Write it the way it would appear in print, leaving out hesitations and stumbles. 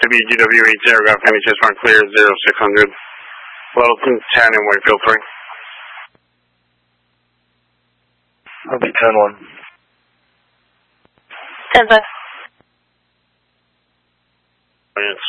WGW80, Golf County Chase Farm clear 0600. Littleton 10 and Wakefield 3. I'll be 10-1. 10-5.